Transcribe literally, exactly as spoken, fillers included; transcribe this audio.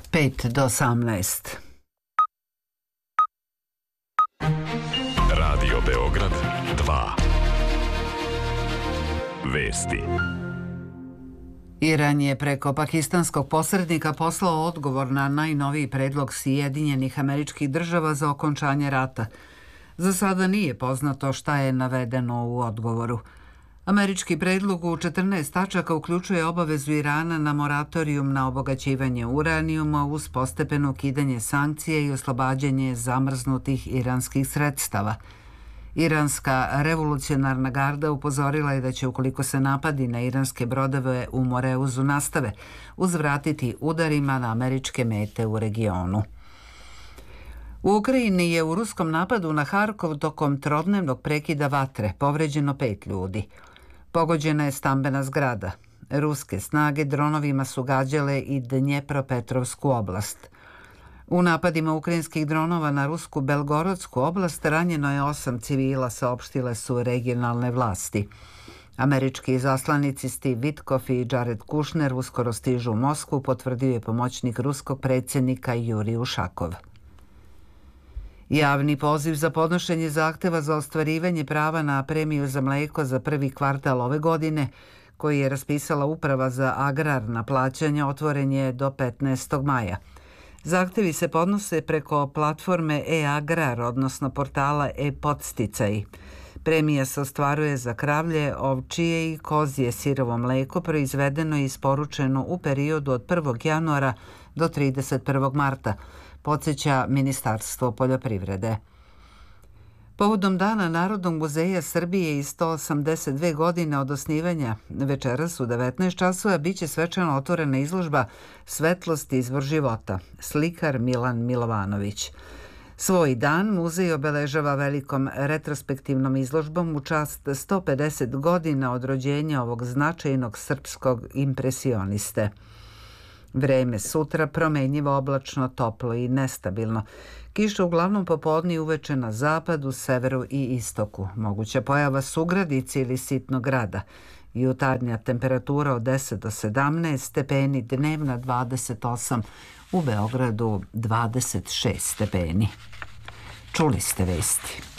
pet do osamnaest. Radio Beograd dva. Vesti. Iran je preko pakistanskog posrednika poslao odgovor na najnoviji predlog Sjedinjenih Američkih Država za okončanje rata. Za sada nije poznato šta je navedeno u odgovoru. Američki predlog u četrnaest tačaka uključuje obavezu Irana na moratorijum na obogaćivanje uranijuma uz postepeno ukidanje sankcije i oslobađanje zamrznutih iranskih sredstava. Iranska revolucionarna garda upozorila je da će, ukoliko se napadi na iranske brodove u Moreuzu nastave, uzvratiti udarima na američke mete u regionu. U Ukrajini je u ruskom napadu na Harkov tokom trodnevnog prekida vatre povređeno pet ljudi. Pogođena je stambena zgrada. Ruske snage dronovima su gađale i Dnjepropetrovsku oblast. U napadima ukrajinskih dronova na rusku Belgorodsku oblast ranjeno je osam civila, saopštile su regionalne vlasti. Američki izaslanici Steve Witkoff i Jared Kushner uskoro stižu u Moskvu, potvrdio je pomoćnik ruskog predsjednika Jurij Ušakov. Javni poziv za podnošenje zahteva za ostvarivanje prava na premiju za mlijeko za prvi kvartal ove godine, koji je raspisala Uprava za agrarna plaćanja, otvoren je do petnaestog maja. Zahtevi se podnose preko platforme e-agrar, odnosno portala e-podsticaji. Premija se ostvaruje za kravlje, ovčije i kozje sirovo mlijeko proizvedeno i isporučeno u periodu od prvog januara do trideset prvog marta, podsjeća Ministarstvo poljoprivrede. Povodom Dana Narodnog muzeja Srbije i sto osamdeset dve godine od osnivanja, večeras u devetnaest časova biće svečano otvorena izložba Svetlost, izvor života, slikar Milan Milovanović. Svoj dan muzej obeležava velikom retrospektivnom izložbom u čast sto pedeset godina od rođenja ovog značajnog srpskog impresioniste. Vreme sutra promenjivo, oblačno, toplo i nestabilno. Kiša uglavnom popodne i uveče na zapadu, severu i istoku. Moguća pojava sugradice ili sitnog grada. Jutarnja temperatura od deset do sedamnaest stepeni, dnevna dvadeset osam, u Beogradu dvadeset šest stepeni. Čuli ste vesti.